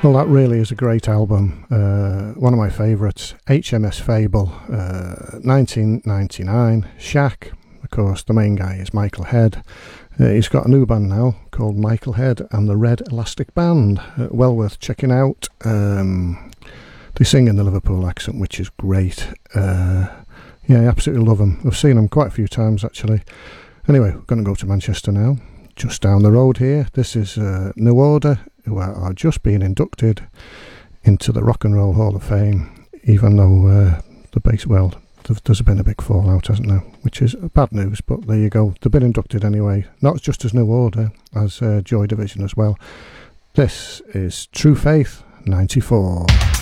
Well, that really is a great album. One of my favourites, HMS Fable, 1999. Shaq, of course, the main guy is Michael Head. He's got a new band now called Michael Head and the Red Elastic Band. Well worth checking out. They sing in the Liverpool accent, which is great. Yeah, I absolutely love them. I've seen them quite a few times, actually. Anyway, we're going to go to Manchester now. Just down the road here, this is New Order, who are just being inducted into the Rock and Roll Hall of Fame, even though there's been a big fallout, hasn't there? Which is bad news, but there you go. They've been inducted anyway, not just as New Order, as Joy Division as well. This is True Faith 94.